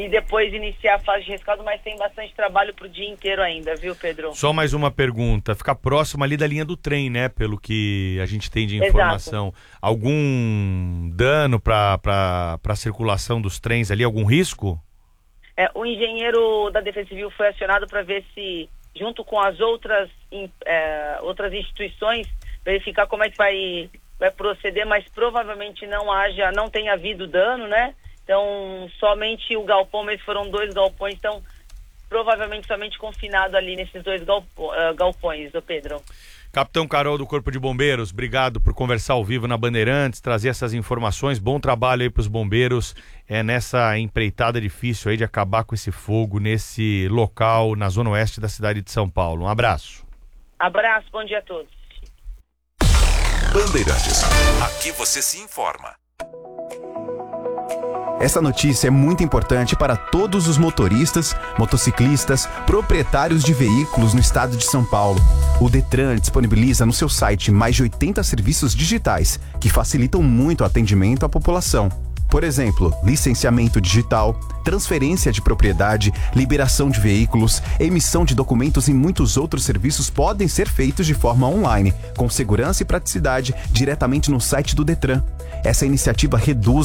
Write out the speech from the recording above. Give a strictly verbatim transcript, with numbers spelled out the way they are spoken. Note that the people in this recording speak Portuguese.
e depois iniciar a fase de rescaldo, mas tem bastante trabalho pro dia inteiro ainda, viu, Pedro? Só mais uma pergunta, fica próximo ali da linha do trem, né, pelo que a gente tem de informação. Exato. Algum dano para para para circulação dos trens ali, algum risco? É, o engenheiro da Defesa Civil foi acionado para ver se, junto com as outras, é, outras instituições, verificar como é que vai, vai proceder, mas provavelmente não haja, não tenha havido dano, né? Então, somente o galpão, mas foram dois galpões, então provavelmente somente confinado ali nesses dois galpo, uh, galpões, do Pedro. Capitão Carol do Corpo de Bombeiros, obrigado por conversar ao vivo na Bandeirantes, trazer essas informações, bom trabalho aí para os bombeiros, é nessa empreitada difícil aí de acabar com esse fogo nesse local na zona oeste da cidade de São Paulo. Um abraço. Abraço, bom dia a todos. Bandeirantes, aqui você se informa. Essa notícia é muito importante para todos os motoristas, motociclistas, proprietários de veículos no estado de São Paulo. O Detran disponibiliza no seu site mais de oitenta serviços digitais que facilitam muito o atendimento à população. Por exemplo, licenciamento digital, transferência de propriedade, liberação de veículos, emissão de documentos e muitos outros serviços podem ser feitos de forma online, com segurança e praticidade, diretamente no site do Detran. Essa iniciativa reduz